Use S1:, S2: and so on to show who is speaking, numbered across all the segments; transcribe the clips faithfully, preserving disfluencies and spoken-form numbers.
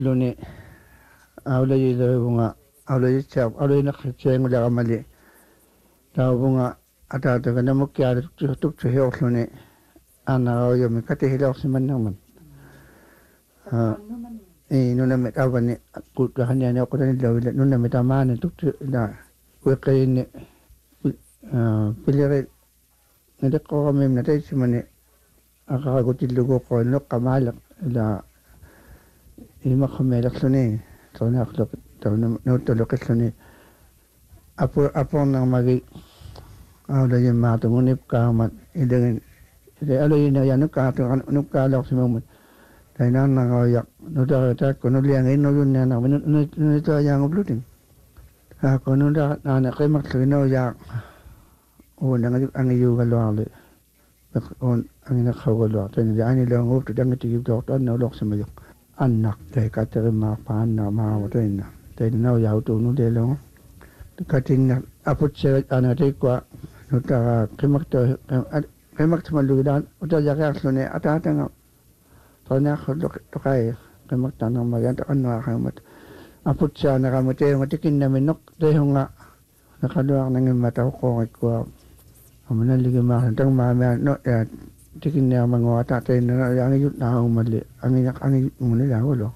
S1: luni awla yile bunga awla yichap awla yina khcheng la gamali ta bunga ata ta kana mukya tuk tuk che yo luni ana yo mi kate hila siman naman ha e nuna met awani ku ta hanya ne ko ni lo nuna met amane tuk da ku kay ni pilere ne ko mem na tay simane aka ko tilugo ko no kamal la ima khamela luni tona akhlaq tona no to lo luni apo apo na magi awla yema to ngunip ka mat ideng de alo ina ya nuka to nuka lo simon dai nan na ga ya no ta ta ko no liang no yun na no no to ya ngoblutin ha ko no da na na kai mak no ya o na ga ang yu ga lo ale on ang na khaw ga lo ten ya ni lo ngob to dang ti gi to no lo simon anak te ka te ma pa na ma wa te na te no ya to no de lo ka tin na aput se ana te kwa no ta kai mak to kai mak tma lu dan o ta ya ga lo ne ata ta nga to na kho to kai kai mak ta na ma ya ta an wa kha mat aput sa na ka mo te mo te kin na min nok te nga na ka do na ngin ma ta ko ko amana li ga ma tang ma ma no ya tikin na mga ata te na yang yut na umali ang yak ang umali la wolo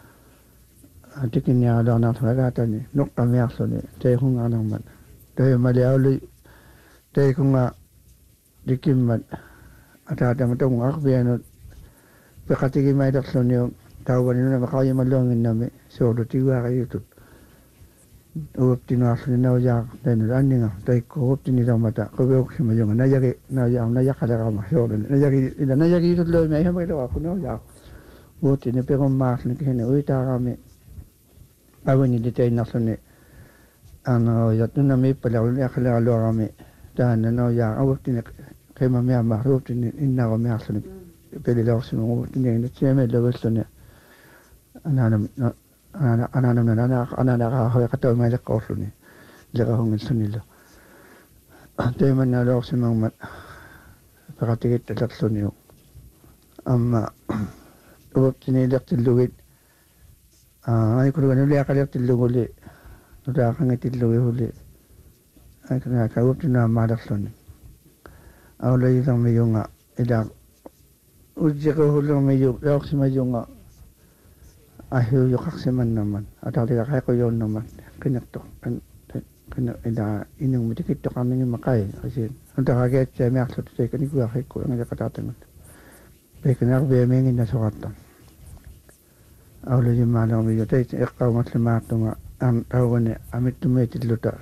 S1: tikin na da na thra ga ta ni nok ka mek so ni te khung ang man te ma le ali te khung a dikim man ata ta ma tong ak be no pe ka ti gi mai dak so ni ta wa ni na ma ka yi ma lo ngin na me so do ti wa ga yut o ti na so ni na ya te ni ran ni nga te ko ti ni da ma ta ko be ko ma yo na ya ge na ya na ya ka da ma so na ya ge ina na ya ge to lo me ha ma do ko no ya o ti ne pe ko ma ni ke ne o ta ga me a wa ni de te na so ni ana ya tu na me pa la ya ka la lo ga me ta na no ya o ti ne ke ma me ma ro ti ni na ga me a so ni pe le lo so no ti ne che me lo so ni ana na ana ana na na na ana na ha ha ka to mai le ko su ni le ga hong su ni lo te man na lo su no ma pa ti te ta su ni amma o ti ni le ti lu wi ai ko ga le ka le ti lu le no ta ka ngi ti lu wi le ai ka na ka o ti na ma da su ni au le yi me yo nga ida u je ko lo me yo lo si me yo nga ahiu yo khak seman naman ata de ka ko yon naman kinak to kan kan ida inung mi tikit to kami ni makai asin anta ka get che mek to te kan ku ha ko ang ka ta tan pe kan ar be me ngi na so ta awle ji ma na mi yo te e ka ma ma to nga am ta wone amit tu me ti luta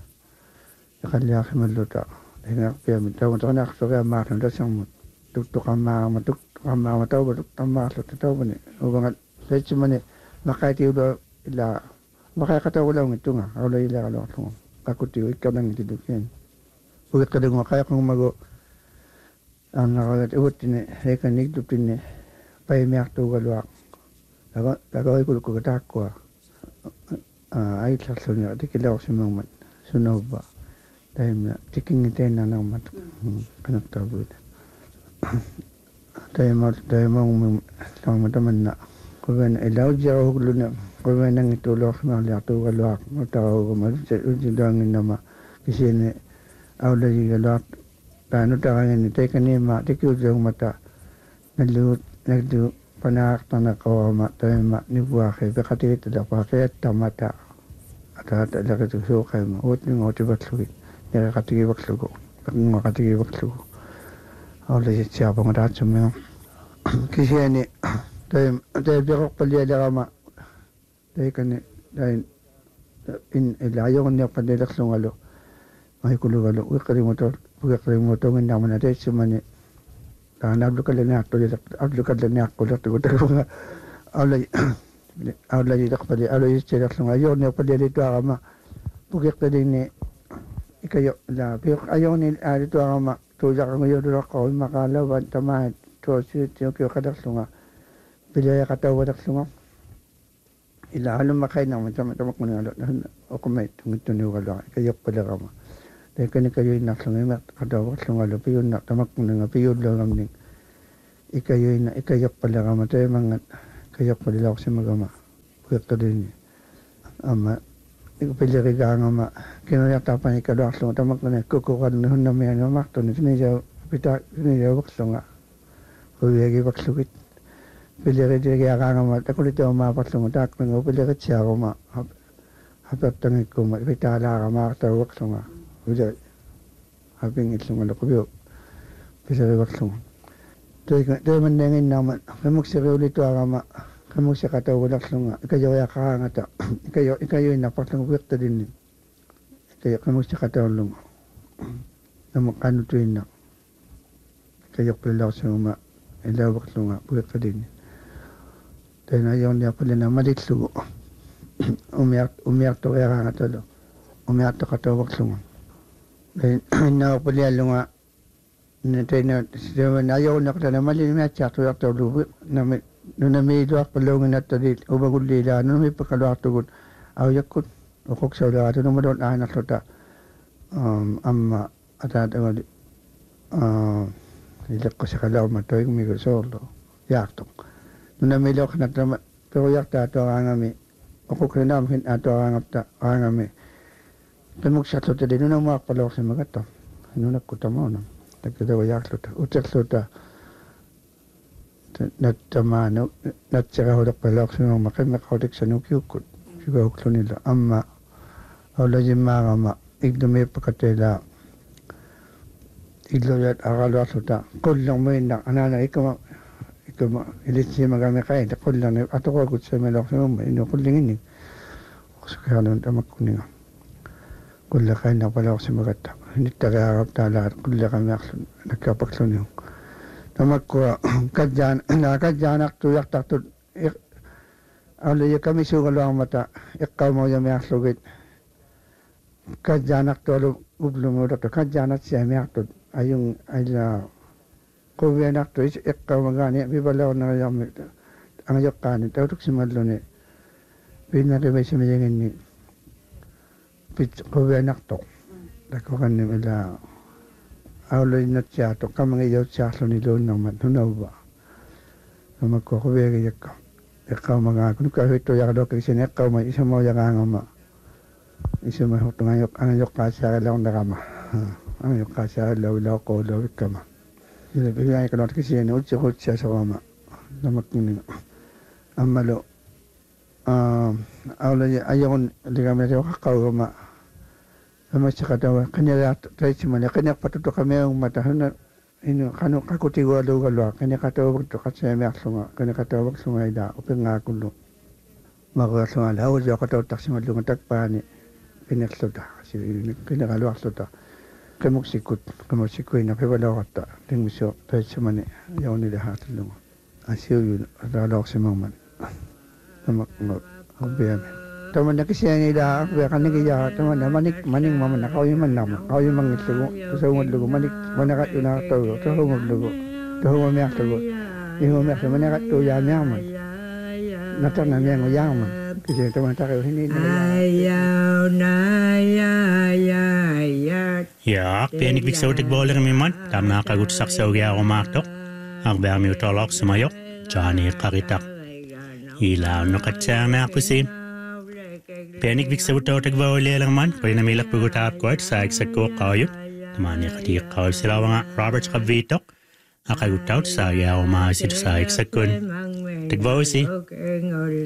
S1: ya kan ya kham luta e nga pe mi ta wona na so ga ma tan da sang mu tu tu ka ma ma tu ka ma ma ta ba ta ma so ta wone o ba sa chimane makai ti do ila makai kata wala ng tunga awla ila lo tunga aku ti ikaw nang ti duken ulit ka ding makai kung mago ang nakalat ulit ni reka nig dupin ni pay miyak to galwa laga laga ko ko ta ko ai sa so ni ti kilaw si mong sunog ba dahil na tiking ite na nang mat kanak tabud dahil mo dahil mo tang mataman na ko ben elaw ja ho lu na ko ben nang itulo ma la to galwa mo ta ko ma se u ji dang na ma kisi ne aw la ji galwa ta no ta ngin te ka ni ma te ku jong ma ta na lu na du panak ta na ko ma ta ma ni bua khe be khati ta da pa khe ta ma ta ata ta la ka tu so khe ma ot ni ngoti ba tlu ya ka ti ba tlu ko ngo ka ti ba tlu aw la ji cha ba ma da chum me kisi ne te te biro pali ala ma te kan dai in ila yo ne pali la klong alo mai kulu alo u kari motor u kari motor ngi na mana te chumane ta na lu kale na to le ab lu kale na ko le to to ala ala ji dak pali ala ji che la klong ayo ne pali le to ama pu ke te ne ikayo la pe ayo ne ali to ama to ja ko yo do ko ma ka la ban ta ma to si ti ko ka dak klong bila kata wadak sunga ila halum makai na macam macam ko na o ko mai tung tunu galo kayo pala kama de kan kayo na sunga ma kata wadak sunga lo piyon na tamak na piyon lo ngam ning ikayo na ikayo pala kama te mangat kayo pala ko si magama puekka din amma ikupilirigangama kinuyatapan ikaluarlunga tamakna kukukan hunnamian maktun sinija pita sinija waksunga huyagi waksugit piliridigangama takulito mapatlunga taknga piliritsiaguma hapattangikuma pitalaagama ta waksunga uja habingitlunga lokubyo piliri waksunga Tuo mendengin nama, kamu serius itu agama, kamu sekata ulah selunga, ikayo ya kahang ata, ikayo ikayo ina patlang buat tadi ni, ikayo kamu sekata ulung, nama kanu tu ina, ikayo pelau selunga, elau buat selunga buat tadi ni, dan ayon dia pernah nama ditlu, umiak umiak tu ya kahang ata lo, umiak tu kata buat selunga, dan ina pernah lunga. Nitena seven ayo nak na mali na chat yak to lu na me na me do ak pelong na tadi ubagul lila na me pakalo atugud aw yakut okok sa la to no madon ana tota um amma ata de uh ilak ko sa kalaw matoy mi ko solo yak to na me lok na tama pero yak ta to anga me okok na hin ato anga ta anga me pemuk sa to de no ma palo sa magato no na kutamo no Kita wayak luta, ucap luta. Nat tamano, nat cara hodak pelak semua makan mak hodak sanuk yukut. Juga uklun ila amma. Awla jemma amma igdome pakatela. Iglo yat agalu luta. Kullang mo ina anana ikama ikama ilitsi magami kaya. Kullang ato ko gut sa melak semua ino kulling ini. Sekarang tamak kuninga. Kullang kaya na pelak semua kata. Hindi tagarap talat kulla kami aksun nagkapaklun yung namak ko kadyan nakadyanak tuyak taktut alay kami sugalo ang mata ikaw mo yung miyaksugit kadyanak to alo ublong mo dato kadyanak siya miyaktut ayong ayla kubiyanak to ikaw magani bibalaw na yung ang yokanin tawag si madlo ni binaribay si mayangin ni kubiyanak to Ako kan nila awlay na siya to kamang iyo siya so nilo naman hunaw ba magkukubiri ikaw ikaw mga kung kahit to yakado kasi ikaw may isa mo yakang ama isa mo hutong ayok ang ayok kasya lang nakama ang ayok kasya law law ko law ikama sila bigyan ko natin kasi yun utsi utsi sa kama namak nila amalo awlay ayaw ligam na siya kakao ma Masih kata kena try cimanya kena patut kami yang mata hana ini kanu kaku tiga lu galu kena kata waktu kasi mek sunga kena kata waktu sunga ida upeng aku lu maga sunga lau jo kata tak simat lu tak pani kena sudah si kena galu sudah kemuk sikut kemuk sikut ina pe bala kata ting miso try cimanya yang ni dah hati lu asiu yu ada lok semang man namak ngot obiam Taman na kasi yan ida, kaya kanigi ya, taman na manik, maning mama na kau yung manam, kau yung mangit lugo, sa umad lugo, manik, manakat yun na tayo, sa umad lugo, sa umad miyak lugo, yung umiyak sa manakat to ya miyaman, natar na miyang uyaman, kasi taman tayo hindi na
S2: ayaw na yayayak.
S3: Ja, penik vik sautik boler miman, tam nakagut sak sa ugya romaktok, akber mi utolok sumayok, jani karitak, ilaw no katsar na pusin. Penik vik sautik boler man, pwede na milak pagutap ko at sa eksako kayo, tamani katik kayo sila mga Robert Kavitok, akagutaw sa iya umahasid sa eksakon. Tigbaw si.